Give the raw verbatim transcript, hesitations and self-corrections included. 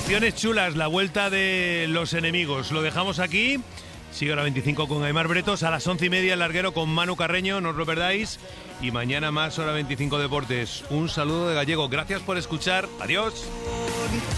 Secciones chulas, la vuelta de los enemigos. Lo dejamos aquí. Sigue hora veinticinco con Aimar Bretos. A las once y media el larguero con Manu Carreño, no os lo perdáis. Y mañana más hora veinticinco Deportes. Un saludo de Gallego. Gracias por escuchar. Adiós.